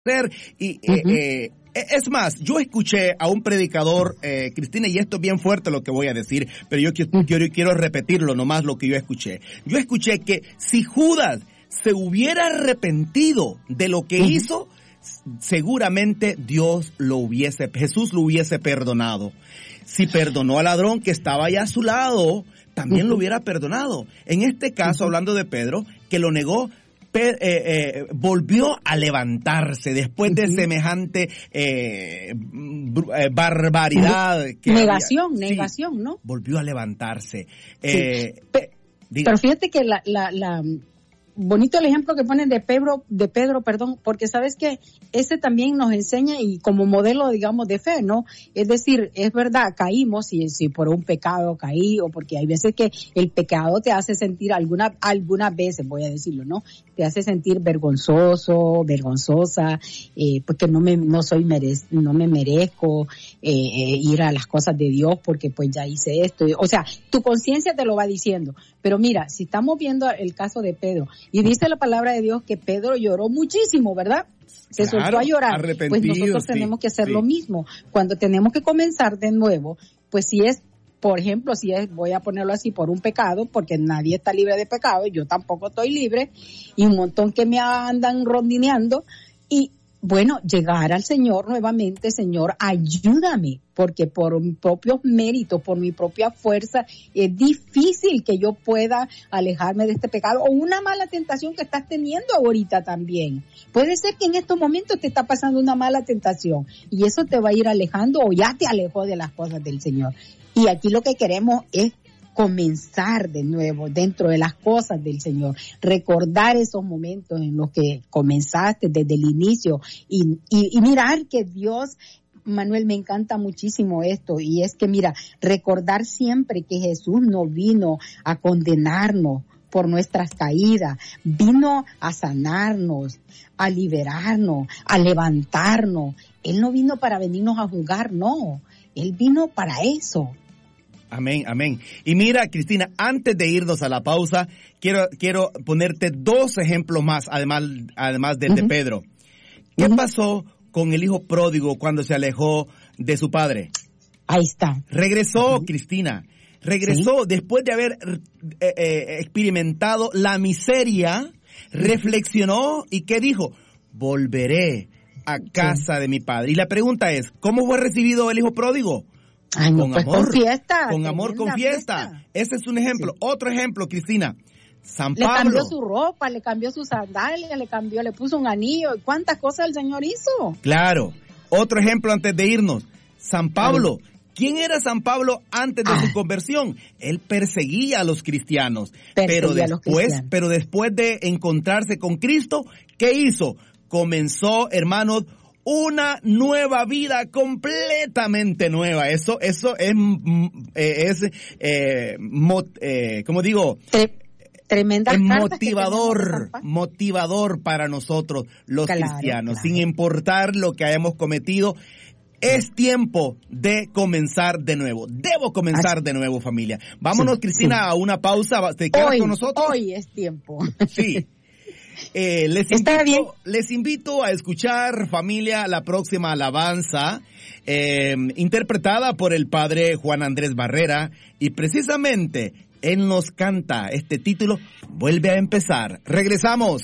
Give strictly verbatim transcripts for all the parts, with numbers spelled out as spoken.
Y uh-huh. eh, eh, es más, yo escuché a un predicador, eh, Cristina, y esto es bien fuerte lo que voy a decir, pero yo quiero, quiero, quiero repetirlo nomás lo que yo escuché. Yo escuché que si Judas se hubiera arrepentido de lo que uh-huh. hizo, seguramente Dios lo hubiese, Jesús lo hubiese perdonado. Si perdonó al ladrón que estaba allá a su lado, también uh-huh. lo hubiera perdonado. En este caso, uh-huh. hablando de Pedro, que lo negó, Pe- eh, eh, volvió a levantarse después de uh-huh. semejante eh, br- eh, barbaridad. Que negación, había. negación, sí, ¿no? Volvió a levantarse. Eh, sí. Pe- pero fíjate que la, la, la bonito el ejemplo que ponen de Pedro, de Pedro, perdón, porque sabes que ese también nos enseña y como modelo, digamos, de fe, ¿no? Es decir, es verdad, caímos y si por un pecado caí o porque hay veces que el pecado te hace sentir alguna, algunas veces, voy a decirlo, ¿no? Te hace sentir vergonzoso, vergonzosa, eh, porque no me, no soy merez, no me merezco eh, eh, ir a las cosas de Dios porque pues ya hice esto. O sea, tu conciencia te lo va diciendo. Pero mira, si estamos viendo el caso de Pedro, y dice la palabra de Dios que Pedro lloró muchísimo, ¿verdad? Se claro, soltó a llorar. Pues nosotros sí, tenemos que hacer sí. lo mismo. Cuando tenemos que comenzar de nuevo, pues si es, por ejemplo, si es, voy a ponerlo así, por un pecado, porque nadie está libre de pecado, yo tampoco estoy libre, y un montón que me andan rondineando, y bueno, llegar al Señor nuevamente, Señor, ayúdame, porque por mi propio mérito, por mi propia fuerza, es difícil que yo pueda alejarme de este pecado, o una mala tentación que estás teniendo ahorita también. Puede ser que en estos momentos te está pasando una mala tentación, y eso te va a ir alejando, o ya te alejó de las cosas del Señor. Y aquí lo que queremos es comenzar de nuevo dentro de las cosas del Señor, recordar esos momentos en los que comenzaste desde el inicio y, y, y mirar que Dios, Manuel, me encanta muchísimo esto, y es que mira, recordar siempre que Jesús no vino a condenarnos por nuestras caídas, vino a sanarnos, a liberarnos, a levantarnos. Él no vino para venirnos a juzgar, no, Él vino para eso. Amén, amén. Y mira, Cristina, antes de irnos a la pausa, quiero quiero ponerte dos ejemplos más, además además del uh-huh. de Pedro. ¿Qué uh-huh. pasó con el hijo pródigo cuando se alejó de su padre? Ahí está. Regresó, uh-huh. Cristina. Regresó ¿Sí? después de haber eh, eh, experimentado la miseria, reflexionó y ¿qué dijo? Volveré a casa sí. de mi padre. Y la pregunta es, ¿cómo fue recibido el hijo pródigo? Ay, no, con pues amor, con fiesta. Con amor, con fiesta. fiesta. Ese es un ejemplo. Sí. Otro ejemplo, Cristina. San Pablo. Le cambió su ropa, le cambió sus sandalias, le cambió, le puso un anillo. ¿Cuántas cosas el Señor hizo? Claro. Otro ejemplo antes de irnos. San Pablo. ¿Quién era San Pablo antes de ah. su conversión? Él perseguía a los cristianos. Perseguía pero después, cristianos. pero después de encontrarse con Cristo, ¿qué hizo? Comenzó, hermanos, una nueva vida completamente nueva. Eso, eso es, es, eh, mo, eh, como digo, tremenda, es motivador, motivador para nosotros los claro, cristianos, claro. sin importar lo que hayamos cometido. Es tiempo de comenzar de nuevo. Debo comenzar Así. de nuevo, familia. Vámonos, sí, Cristina, sí. a una pausa. ¿Te quedas hoy, con nosotros? Hoy es tiempo. Sí. Eh, les, invito, les invito a escuchar, familia, la próxima alabanza eh, interpretada por el padre Juan Andrés Barrera, y precisamente él nos canta este título, Vuelve a empezar. Regresamos.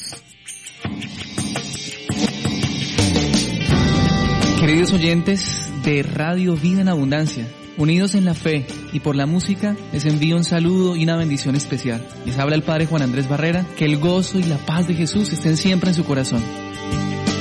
Queridos oyentes de Radio Vida en Abundancia, unidos en la fe y por la música, les envío un saludo y una bendición especial. Les habla el Padre Juan Andrés Barrera, que el gozo y la paz de Jesús estén siempre en su corazón.